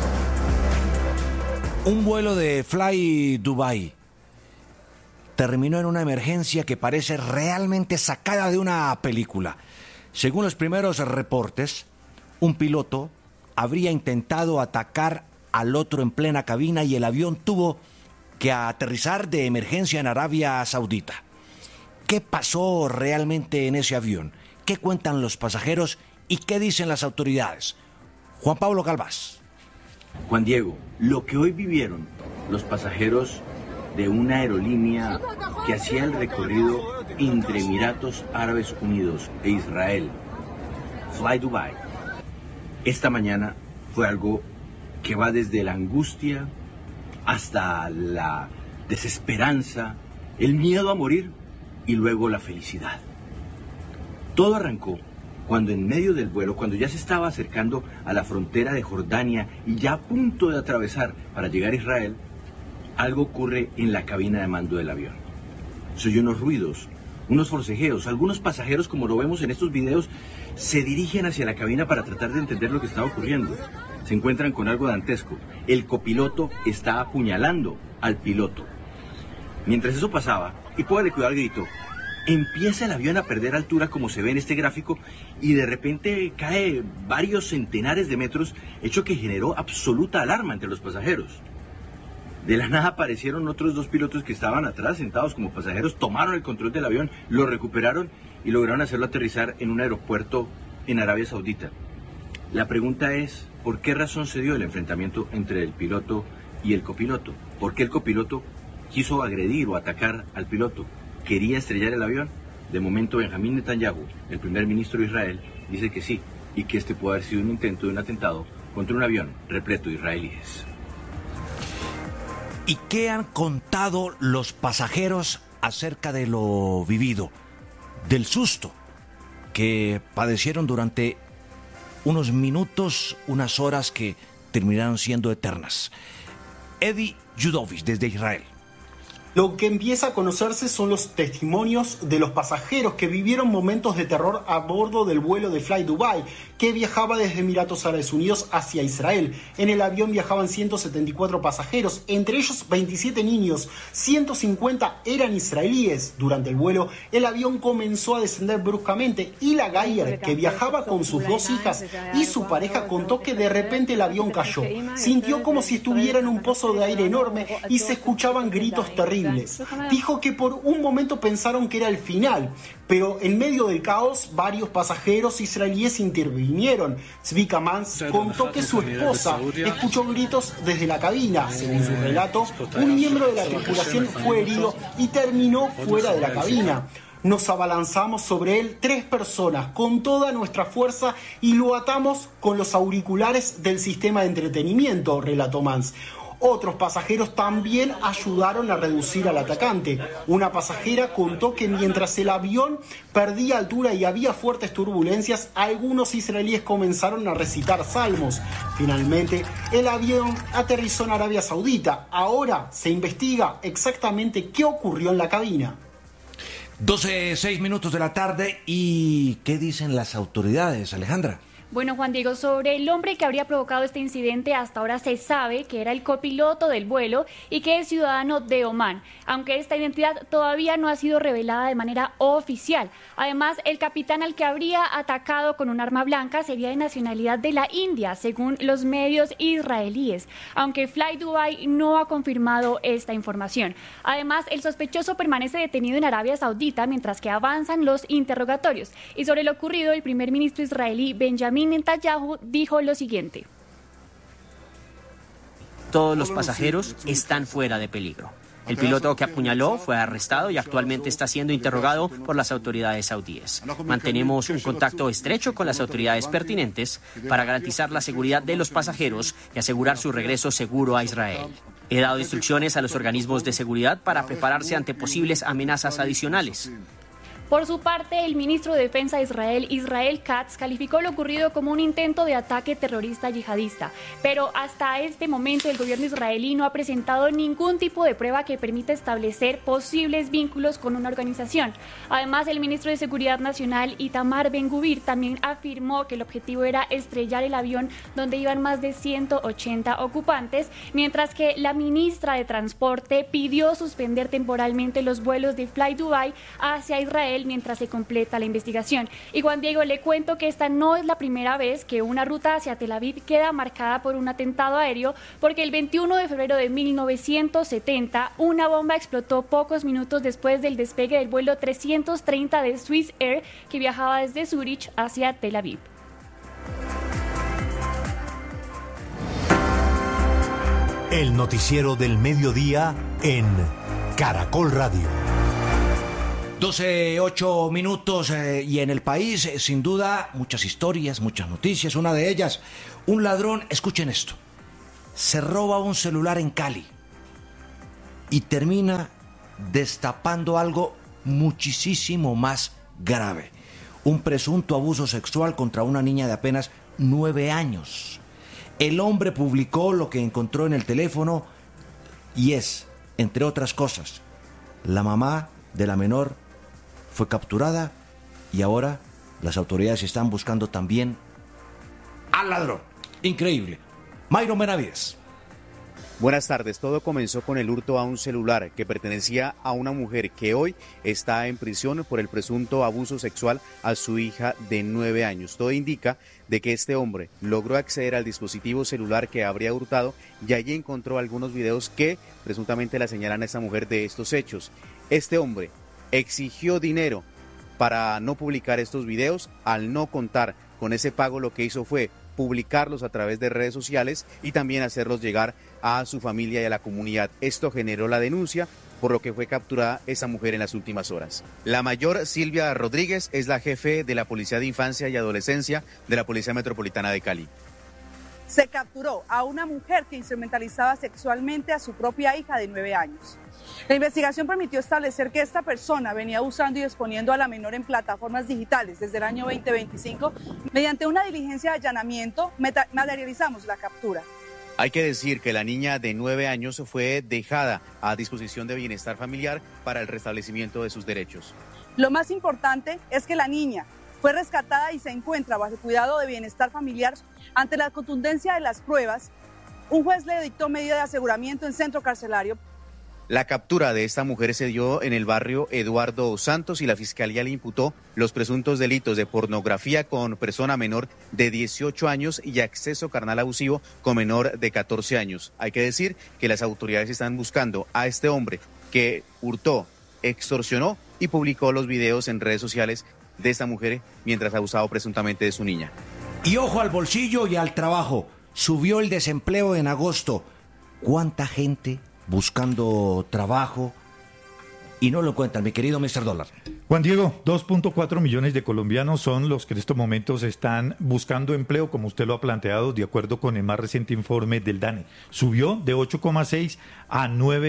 Un vuelo de Fly Dubai terminó en una emergencia que parece realmente sacada de una película. Según los primeros reportes, un piloto habría intentado atacar al otro en plena cabina y el avión tuvo que aterrizar de emergencia en Arabia Saudita. ¿Qué pasó realmente en ese avión? ¿Qué cuentan los pasajeros y qué dicen las autoridades? Juan Pablo Galvás. Juan Diego, lo que hoy vivieron los pasajeros de una aerolínea que hacía el recorrido entre Emiratos Árabes Unidos e Israel, Fly Dubai, esta mañana fue algo que va desde la angustia hasta la desesperanza, el miedo a morir y luego la felicidad. Todo arrancó cuando en medio del vuelo, cuando ya se estaba acercando a la frontera de Jordania y ya a punto de atravesar para llegar a Israel, algo ocurre en la cabina de mando del avión. Se oyen unos ruidos, unos forcejeos. Algunos pasajeros, como lo vemos en estos videos, se dirigen hacia la cabina para tratar de entender lo que está ocurriendo. Se encuentran con algo dantesco. El copiloto está apuñalando al piloto. Mientras eso pasaba, y póngale cuidado al grito, empieza el avión a perder altura, como se ve en este gráfico, y de repente cae varios centenares de metros, hecho que generó absoluta alarma entre los pasajeros. De la nada aparecieron otros dos pilotos que estaban atrás, sentados como pasajeros, tomaron el control del avión, lo recuperaron y lograron hacerlo aterrizar en un aeropuerto en Arabia Saudita. La pregunta es, ¿por qué razón se dio el enfrentamiento entre el piloto y el copiloto? ¿Por qué el copiloto quiso agredir o atacar al piloto? ¿Quería estrellar el avión? De momento, Benjamín Netanyahu, el primer ministro de Israel, dice que sí, y que este puede haber sido un intento de un atentado contra un avión repleto de israelíes. ¿Y qué han contado los pasajeros acerca de lo vivido, del susto que padecieron durante unos minutos, unas horas que terminaron siendo eternas? Eddie Judovich, desde Israel. Lo que empieza a conocerse son los testimonios de los pasajeros que vivieron momentos de terror a bordo del vuelo de Fly Dubai, que viajaba desde Emiratos Árabes Unidos hacia Israel. En el avión viajaban 174 pasajeros, entre ellos 27 niños, 150 eran israelíes. Durante el vuelo, el avión comenzó a descender bruscamente y la Gayer, que viajaba con sus 2 hijas y su pareja, contó que de repente el avión cayó. Sintió como si estuviera en un pozo de aire enorme y se escuchaban gritos terribles. Dijo que por un momento pensaron que era el final, pero en medio del caos varios pasajeros israelíes intervinieron. Zvika Mans contó que su esposa escuchó gritos desde la cabina. Según su relato, un miembro de la tripulación fue herido y terminó fuera de la cabina. Nos abalanzamos sobre él 3 personas con toda nuestra fuerza y lo atamos con los auriculares del sistema de entretenimiento, relató Mans. Otros pasajeros también ayudaron a reducir al atacante. Una pasajera contó que mientras el avión perdía altura y había fuertes turbulencias, algunos israelíes comenzaron a recitar salmos. Finalmente, el avión aterrizó en Arabia Saudita. Ahora se investiga exactamente qué ocurrió en la cabina. 12:06 de la tarde. ¿Y qué dicen las autoridades, Alejandra? Bueno, Juan Diego, sobre el hombre que habría provocado este incidente, hasta ahora se sabe que era el copiloto del vuelo y que es ciudadano de Omán, aunque esta identidad todavía no ha sido revelada de manera oficial. Además, el capitán al que habría atacado con un arma blanca sería de nacionalidad de la India, según los medios israelíes, aunque Fly Dubai no ha confirmado esta información. Además, el sospechoso permanece detenido en Arabia Saudita mientras que avanzan los interrogatorios. Y sobre lo ocurrido, el primer ministro israelí Benjamin Netanyahu dijo lo siguiente: todos los pasajeros están fuera de peligro. El piloto que apuñaló fue arrestado y actualmente está siendo interrogado por las autoridades saudíes. Mantenemos un contacto estrecho con las autoridades pertinentes para garantizar la seguridad de los pasajeros y asegurar su regreso seguro a Israel. He dado instrucciones a los organismos de seguridad para prepararse ante posibles amenazas adicionales. Por su parte, el ministro de Defensa de Israel, Israel Katz, calificó lo ocurrido como un intento de ataque terrorista yihadista, pero hasta este momento el gobierno israelí no ha presentado ningún tipo de prueba que permita establecer posibles vínculos con una organización. Además, el ministro de Seguridad Nacional, Itamar Ben-Gvir, también afirmó que el objetivo era estrellar el avión donde iban más de 180 ocupantes, mientras que la ministra de Transporte pidió suspender temporalmente los vuelos de Fly Dubai hacia Israel mientras se completa la investigación. Y Juan Diego, le cuento que esta no es la primera vez que una ruta hacia Tel Aviv queda marcada por un atentado aéreo, porque el 21 de febrero de 1970 una bomba explotó pocos minutos después del despegue del vuelo 330 de Swiss Air que viajaba desde Zurich hacia Tel Aviv. El noticiero del mediodía en Caracol Radio. 12:08 y en el país, sin duda, muchas historias, muchas noticias. Una de ellas, un ladrón, escuchen esto, se roba un celular en Cali y termina destapando algo muchísimo más grave. Un presunto abuso sexual contra una niña de apenas 9 años. El hombre publicó lo que encontró en el teléfono y es, entre otras cosas, la mamá de la menor fue capturada y ahora las autoridades están buscando también al ladrón. Increíble. Mayron Benavides. Buenas tardes. Todo comenzó con el hurto a un celular que pertenecía a una mujer que hoy está en prisión por el presunto abuso sexual a su hija de 9 años. Todo indica de que este hombre logró acceder al dispositivo celular que habría hurtado y allí encontró algunos videos que presuntamente la señalan a esta mujer de estos hechos. Este hombre exigió dinero para no publicar estos videos. Al no contar con ese pago, lo que hizo fue publicarlos a través de redes sociales y también hacerlos llegar a su familia y a la comunidad. Esto generó la denuncia, por lo que fue capturada esa mujer en las últimas horas. La mayor, Silvia Rodríguez, es la jefe de la Policía de Infancia y Adolescencia de la Policía Metropolitana de Cali. se capturó a una mujer que instrumentalizaba sexualmente a su propia hija de 9 años. La investigación permitió establecer que esta persona venía usando y exponiendo a la menor en plataformas digitales desde el año 2025. Mediante una diligencia de allanamiento, materializamos la captura. Hay que decir que la niña de 9 años fue dejada a disposición de Bienestar Familiar para el restablecimiento de sus derechos. Lo más importante es que la niña fue rescatada y se encuentra bajo el cuidado de Bienestar Familiar. Ante la contundencia de las pruebas, un juez le dictó medida de aseguramiento en centro carcelario. La captura de esta mujer se dio en el barrio Eduardo Santos y la Fiscalía le imputó los presuntos delitos de pornografía con persona menor de 18 años y acceso carnal abusivo con menor de 14 años. Hay que decir que las autoridades están buscando a este hombre que hurtó, extorsionó y publicó los videos en redes sociales de esta mujer mientras abusaba presuntamente de su niña. Y ojo al bolsillo y al trabajo. Subió el desempleo en agosto. ¿Cuánta gente buscando trabajo y no lo encuentran, mi querido Mr. Dólar? Juan Diego, 2.4 millones de colombianos son los que en estos momentos están buscando empleo, como usted lo ha planteado, de acuerdo con el más reciente informe del DANE. Subió de 8,6 a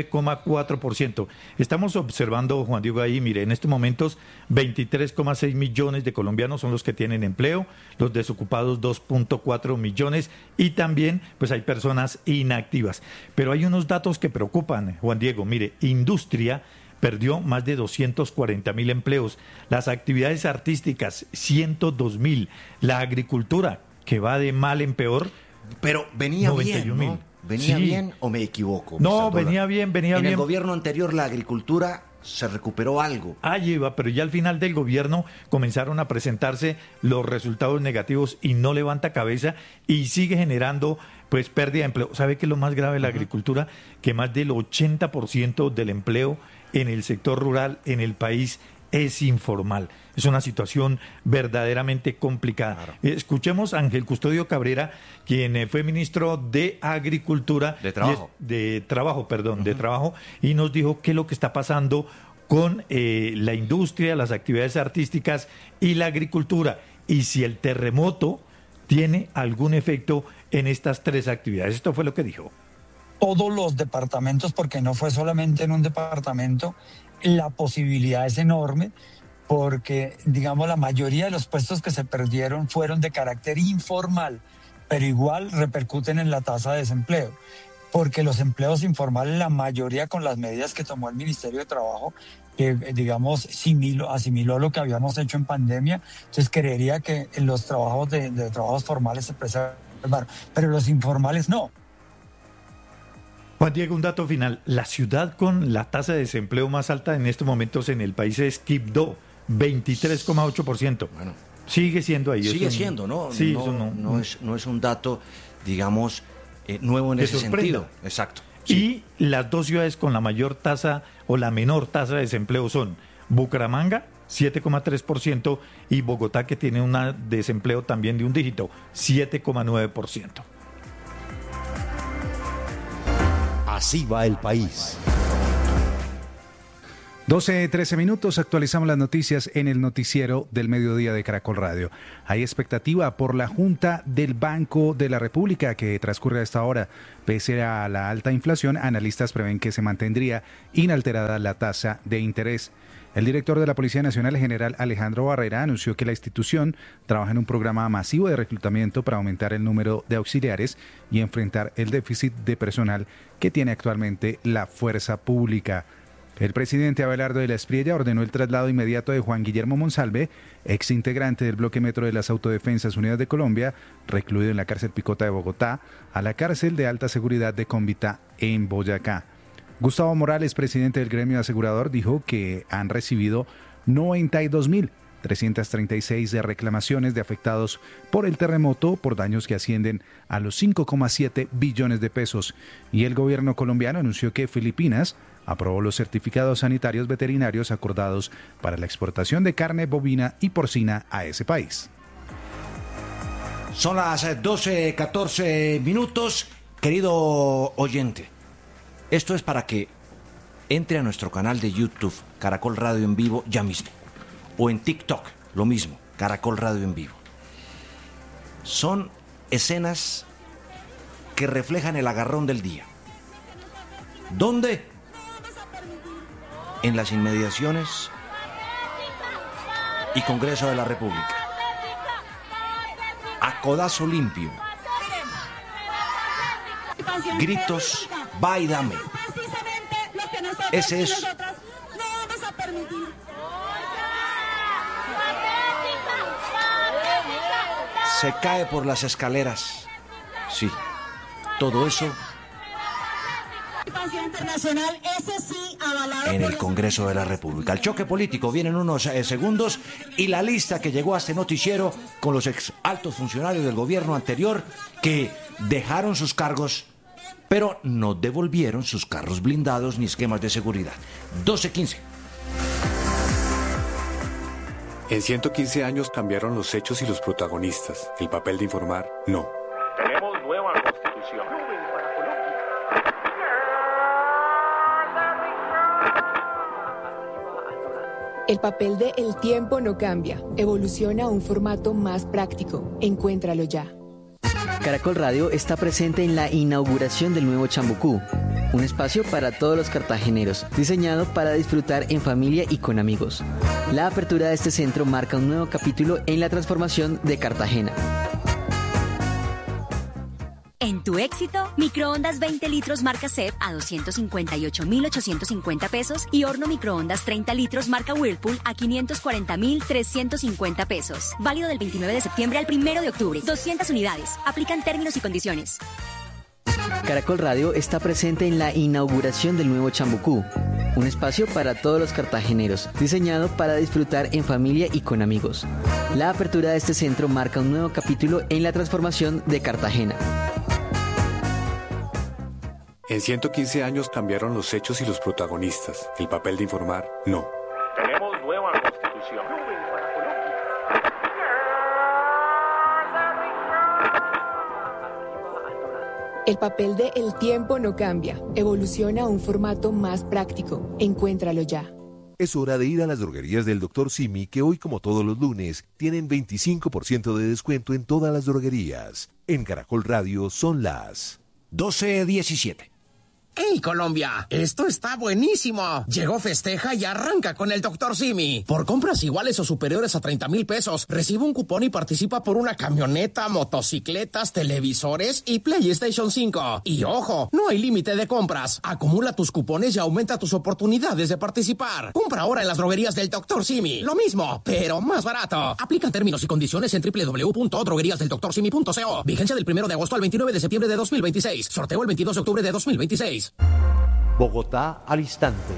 9,4%. Estamos observando, Juan Diego, ahí, mire, en estos momentos 23,6 millones de colombianos son los que tienen empleo, los desocupados 2.4 millones y también pues hay personas inactivas. Pero hay unos datos que preocupan, Juan Diego. Mire, industria perdió más de 240.000 empleos, las actividades artísticas 102.000, la agricultura que va de mal en peor. Pero venía bien, ¿no? ¿Venía bien o me equivoco? No, venía bien. En el gobierno anterior la agricultura se recuperó algo. Iba, pero ya al final del gobierno comenzaron a presentarse los resultados negativos y no levanta cabeza y sigue generando pues pérdida de empleo. ¿Sabe qué es lo más grave de la agricultura? Que más del 80% del empleo en el sector rural en el país es informal. Es una situación verdaderamente complicada. Claro. Escuchemos a Ángel Custodio Cabrera, quien fue ministro de Agricultura. De Trabajo. De Trabajo, y nos dijo qué es lo que está pasando con la industria, las actividades artísticas y la agricultura, y si el terremoto tiene algún efecto en estas tres actividades. Esto fue lo que dijo. Todos los departamentos, porque no fue solamente en un departamento, la posibilidad es enorme, porque, digamos, la mayoría de los puestos que se perdieron fueron de carácter informal, pero igual repercuten en la tasa de desempleo, porque los empleos informales, la mayoría con las medidas que tomó el Ministerio de Trabajo, que, digamos, asimiló lo que habíamos hecho en pandemia, entonces creería que los trabajos de trabajos formales se preservaron, pero los informales no. Juan Diego, un dato final. La ciudad con la tasa de desempleo más alta en estos momentos en el país es Quibdó, 23,8%. Bueno, sigue siendo ahí. Sigue siendo, ¿no? Sí, no es un dato, digamos, nuevo en ese sentido. Exacto. Sí. Y las dos ciudades con la mayor tasa o la menor tasa de desempleo son Bucaramanga, 7,3%, y Bogotá, que tiene un desempleo también de un dígito, 7,9%. Así va el país. 12:13 minutos, actualizamos las noticias en el noticiero del mediodía de Caracol Radio. Hay expectativa por la Junta del Banco de la República que transcurre a esta hora. Pese a la alta inflación, analistas prevén que se mantendría inalterada la tasa de interés. El director de la Policía Nacional, general Alejandro Barrera, anunció que la institución trabaja en un programa masivo de reclutamiento para aumentar el número de auxiliares y enfrentar el déficit de personal que tiene actualmente la fuerza pública. El presidente Abelardo de la Espriella ordenó el traslado inmediato de Juan Guillermo Monsalve, ex integrante del bloque metro de las Autodefensas Unidas de Colombia, recluido en la cárcel Picota de Bogotá, a la cárcel de alta seguridad de Cómbita en Boyacá. Gustavo Morales, presidente del gremio asegurador, dijo que han recibido 92.336 reclamaciones de afectados por el terremoto por daños que ascienden a los 5,7 billones de pesos. Y el gobierno colombiano anunció que Filipinas aprobó los certificados sanitarios veterinarios acordados para la exportación de carne bovina y porcina a ese país. Son las 12:14 minutos, querido oyente. Esto es para que entre a nuestro canal de YouTube, Caracol Radio en Vivo, ya mismo. O en TikTok, lo mismo, Caracol Radio en Vivo. Son escenas que reflejan el agarrón del día. ¿Dónde? En las inmediaciones y Congreso de la República. A codazo limpio. Gritos, va y dame. Ese es. Se cae por las escaleras. Sí, todo eso en el Congreso de la República. El choque político viene en unos segundos y la lista que llegó a este noticiero con los ex altos funcionarios del gobierno anterior que dejaron sus cargos, pero no devolvieron sus carros blindados ni esquemas de seguridad. 12:15. En 115 años cambiaron los hechos y los protagonistas. El papel de informar, no. Tenemos nueva constitución. El papel de El Tiempo no cambia. Evoluciona a un formato más práctico. Encuéntralo ya. Caracol Radio está presente en la inauguración del nuevo Chambucú, un espacio para todos los cartageneros, diseñado para disfrutar en familia y con amigos. La apertura de este centro marca un nuevo capítulo en la transformación de Cartagena. En tu éxito, microondas 20 litros marca CEP a 258.850 pesos y horno microondas 30 litros marca Whirlpool a 540.350 pesos. Válido del 29 de septiembre al 1 de octubre. 200 unidades. Aplican términos y condiciones. Caracol Radio está presente en la inauguración del nuevo Chambucú, un espacio para todos los cartageneros, diseñado para disfrutar en familia y con amigos. La apertura de este centro marca un nuevo capítulo en la transformación de Cartagena. En 115 años cambiaron los hechos y los protagonistas. El papel de informar, no. Tenemos nueva constitución. El papel de El Tiempo no cambia. Evoluciona a un formato más práctico. Encuéntralo ya. Es hora de ir a las droguerías del Dr. Simi, que hoy, como todos los lunes, tienen 25% de descuento en todas las droguerías. En Caracol Radio son las 12:17. ¡Hey, Colombia! ¡Esto está buenísimo! Llegó Festeja y arranca con el Dr. Simi. Por compras iguales o superiores a 30,000 pesos, recibe un cupón y participa por una camioneta, motocicletas, televisores y PlayStation 5. Y ojo, no hay límite de compras. Acumula tus cupones y aumenta tus oportunidades de participar. Compra ahora en las droguerías del Dr. Simi. Lo mismo, pero más barato. Aplican términos y condiciones en www.drogueriasdeldoctorsimi.co. Vigencia del 1 de agosto al 29 de septiembre de 2026. Sorteo el 22 de octubre de 2026. Bogotá al instante.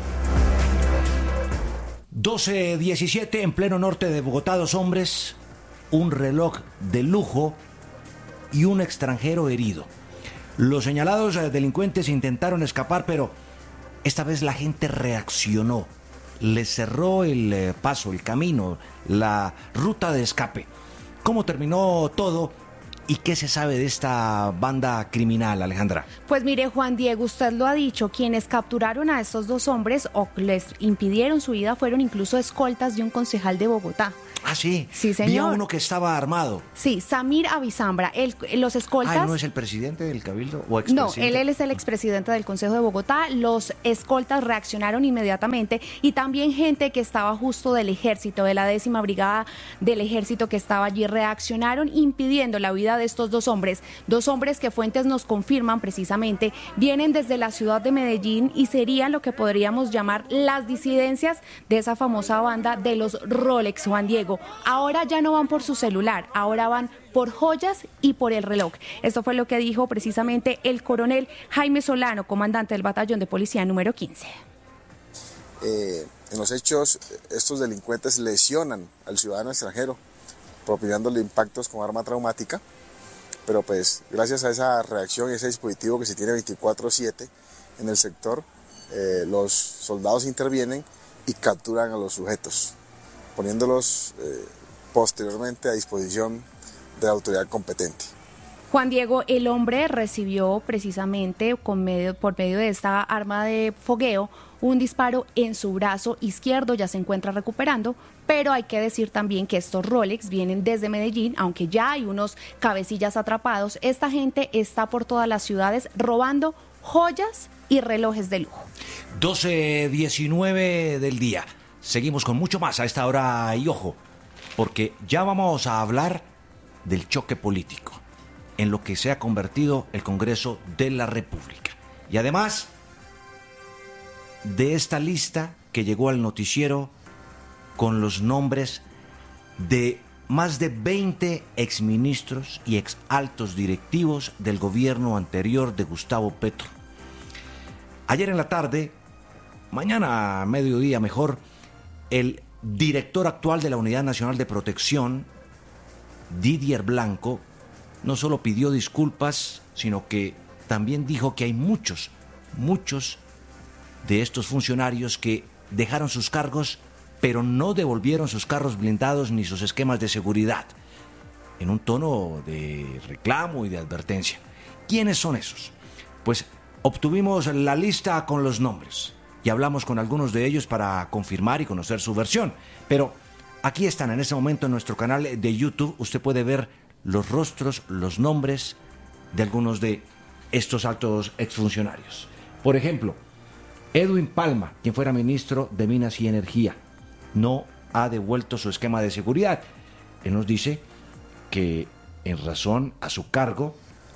12:17 en pleno norte de Bogotá, 2 hombres, un reloj de lujo y un extranjero herido. Los señalados delincuentes intentaron escapar, pero esta vez la gente reaccionó. Les cerró el paso, el camino, la ruta de escape. ¿Cómo terminó todo? ¿Y qué se sabe de esta banda criminal, Alejandra? Pues mire, Juan Diego, usted lo ha dicho, quienes capturaron a estos 2 hombres o les impidieron su vida fueron incluso escoltas de un concejal de Bogotá. Ah, sí. Sí, señor. Vi a uno que estaba armado. Sí, Samir Abizambra. Los escoltas... Ah, ¿no es el presidente del Cabildo o expresidente? No, él es el expresidente del Consejo de Bogotá. Los escoltas reaccionaron inmediatamente y también gente que estaba justo del ejército, de la 10ª Brigada del Ejército que estaba allí, reaccionaron impidiendo la huida de estos 2 hombres. 2 hombres que fuentes nos confirman precisamente vienen desde la ciudad de Medellín y serían lo que podríamos llamar las disidencias de esa famosa banda de los Rolex, Juan Diego. Ahora ya no van por su celular, ahora van por joyas y por el reloj. Esto fue lo que dijo precisamente el coronel Jaime Solano, comandante del batallón de policía número 15. En los hechos, estos delincuentes lesionan al ciudadano extranjero, propiciándole impactos con arma traumática, pero pues gracias a esa reacción y ese dispositivo que se tiene 24/7 en el sector, los soldados intervienen y capturan a los sujetos, poniéndolos posteriormente a disposición de la autoridad competente. Juan Diego, el hombre recibió precisamente por medio de esta arma de fogueo un disparo en su brazo izquierdo, ya se encuentra recuperando, pero hay que decir también que estos Rolex vienen desde Medellín, aunque ya hay unos cabecillas atrapados. Esta gente está por todas las ciudades robando joyas y relojes de lujo. 12:19 del día. Seguimos con mucho más a esta hora y ojo, porque ya vamos a hablar del choque político en lo que se ha convertido el Congreso de la República. Y además de esta lista que llegó al noticiero con los nombres de más de 20 exministros y exaltos directivos del gobierno anterior de Gustavo Petro. Ayer en la tarde, mañana a mediodía mejor, el director actual de la Unidad Nacional de Protección, Didier Blanco, no solo pidió disculpas, sino que también dijo que hay muchos de estos funcionarios que dejaron sus cargos, pero no devolvieron sus carros blindados ni sus esquemas de seguridad, en un tono de reclamo y de advertencia. ¿Quiénes son esos? Pues obtuvimos la lista con los nombres y hablamos con algunos de ellos para confirmar y conocer su versión. Pero aquí están en este momento en nuestro canal de YouTube. Usted puede ver los rostros, los nombres de algunos de estos altos exfuncionarios. Por ejemplo, Edwin Palma, quien fuera ministro de Minas y Energía, no ha devuelto su esquema de seguridad. Él nos dice que en razón a su cargo,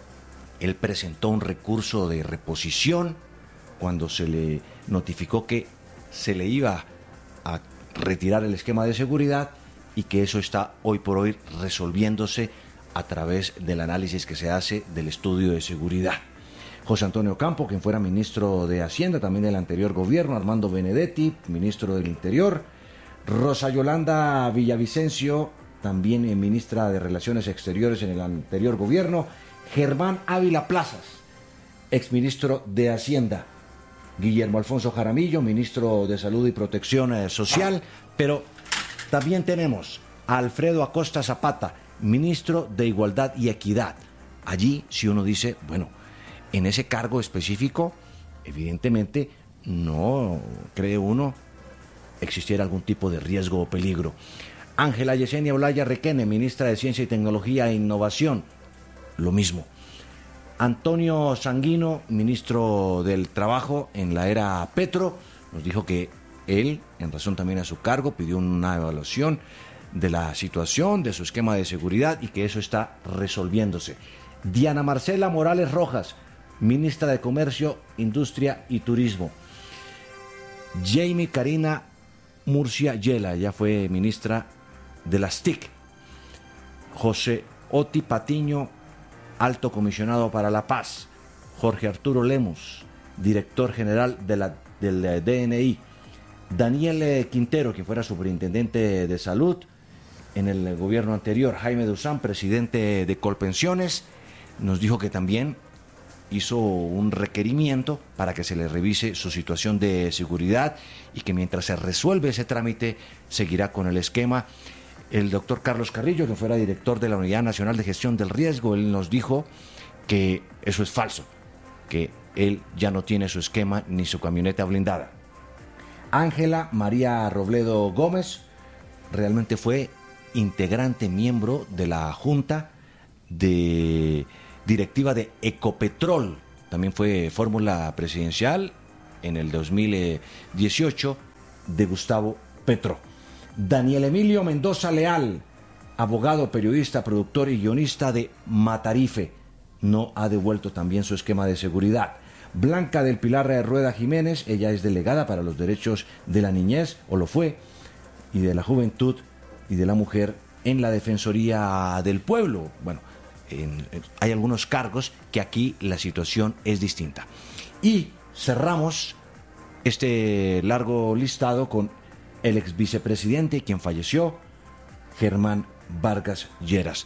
él presentó un recurso de reposición cuando se le notificó que se le iba a retirar el esquema de seguridad y que eso está hoy por hoy resolviéndose a través del análisis que se hace del estudio de seguridad. José Antonio Campo, quien fuera ministro de Hacienda también del anterior gobierno, Armando Benedetti, ministro del Interior, Rosa Yolanda Villavicencio, también ministra de Relaciones Exteriores en el anterior gobierno, Germán Ávila Plazas, exministro de Hacienda, Guillermo Alfonso Jaramillo, ministro de Salud y Protección Social, pero también tenemos a Alfredo Acosta Zapata, ministro de Igualdad y Equidad. Allí, si uno dice, bueno, en ese cargo específico, evidentemente no cree uno existiera algún tipo de riesgo o peligro. Ángela Yesenia Olaya Requene, ministra de Ciencia y Tecnología e Innovación, lo mismo. Antonio Sanguino, ministro del Trabajo en la era Petro, nos dijo que él, en razón también a su cargo, pidió una evaluación de la situación, de su esquema de seguridad y que eso está resolviéndose. Diana Marcela Morales Rojas, ministra de Comercio, Industria y Turismo. Jamie Karina Murcia Yela, ya fue ministra de las TIC. José Oti Patiño, alto comisionado para la paz. Jorge Arturo Lemos, director general del DNI. Daniel Quintero, quien fuera superintendente de salud en el gobierno anterior. Jaime Duzán, presidente de Colpensiones, nos dijo que también hizo un requerimiento para que se le revise su situación de seguridad y que mientras se resuelve ese trámite seguirá con el esquema. El doctor Carlos Carrillo, que fuera director de la Unidad Nacional de Gestión del Riesgo, él nos dijo que eso es falso, que él ya no tiene su esquema ni su camioneta blindada. Ángela María Robledo Gómez realmente fue integrante, miembro de la Junta de Directiva de Ecopetrol, también fue fórmula presidencial en el 2018 de Gustavo Petro. Daniel Emilio Mendoza Leal, abogado, periodista, productor y guionista de Matarife, no ha devuelto también su esquema de seguridad. Blanca del Pilar Rueda Jiménez, ella es delegada para los derechos de la niñez, o lo fue, y de la juventud y de la mujer en la Defensoría del Pueblo. Bueno, hay algunos cargos que aquí la situación es distinta. Y cerramos este largo listado con el ex vicepresidente, quien falleció, Germán Vargas Lleras.